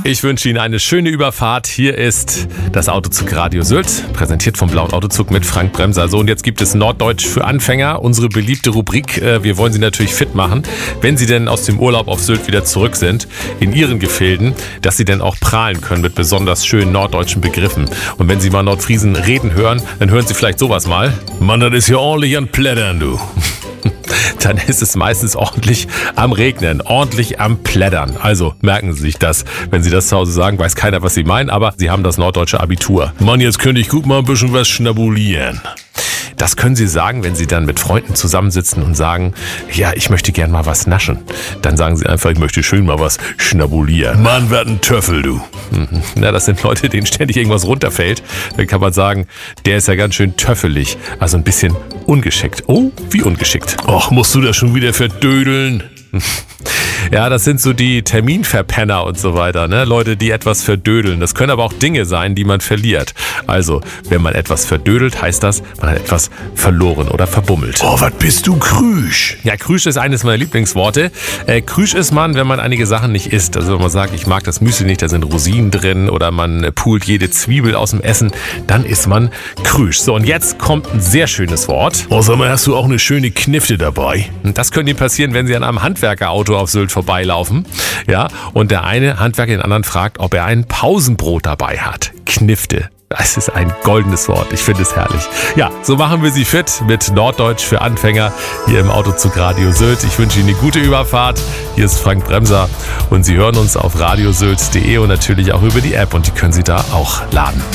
Ich wünsche Ihnen eine schöne Überfahrt. Hier ist das Autozug Radio Sylt, präsentiert vom Blauen Autozug mit Frank Bremser. So, und jetzt gibt es Norddeutsch für Anfänger, unsere beliebte Rubrik. Wir wollen Sie natürlich fit machen, wenn Sie denn aus dem Urlaub auf Sylt wieder zurück sind, in Ihren Gefilden, dass Sie denn auch prahlen können mit besonders schönen norddeutschen Begriffen. Und wenn Sie mal Nordfriesen reden hören, dann hören Sie vielleicht sowas mal. Mann, das ist ja ordentlich an Plättern, du. Dann ist es meistens ordentlich am Regnen, ordentlich am Plättern. Also merken Sie sich das. Wenn Sie das zu Hause sagen, weiß keiner, was Sie meinen, aber Sie haben das norddeutsche Abitur. Mann, jetzt könnte ich gut mal ein bisschen was schnabulieren. Das können Sie sagen, wenn Sie dann mit Freunden zusammensitzen und sagen, ja, ich möchte gern mal was naschen. Dann sagen Sie einfach, ich möchte schön mal was schnabulieren. Mann, werd ein Töffel, du. Na, das sind Leute, denen ständig irgendwas runterfällt. Dann kann man sagen, der ist ja ganz schön töffelig. Also ein bisschen ungeschickt. Oh, wie ungeschickt. Och, musst du das schon wieder verdödeln? Ja, das sind so die Terminverpenner und so weiter, ne? Leute, die etwas verdödeln. Das können aber auch Dinge sein, die man verliert. Also, wenn man etwas verdödelt, heißt das, man hat etwas verloren oder verbummelt. Oh, was bist du, Krüsch? Ja, Krüsch ist eines meiner Lieblingsworte. Krüsch ist man, wenn man einige Sachen nicht isst. Also, wenn man sagt, ich mag das Müsli nicht, da sind Rosinen drin oder man pult jede Zwiebel aus dem Essen, dann ist man Krüsch. So, und jetzt kommt ein sehr schönes Wort. Oh, sag mal, hast du auch eine schöne Knifte dabei? Und das könnte Ihnen passieren, wenn Sie an einem Handwerkerauto auf Sylt vorbeilaufen, ja, und der eine Handwerker den anderen fragt, ob er ein Pausenbrot dabei hat. Knifte. Das ist ein goldenes Wort. Ich finde es herrlich. Ja, so machen wir Sie fit mit Norddeutsch für Anfänger hier im Autozug Radio Sylt. Ich wünsche Ihnen eine gute Überfahrt. Hier ist Frank Bremser und Sie hören uns auf radiosylt.de und natürlich auch über die App und die können Sie da auch laden.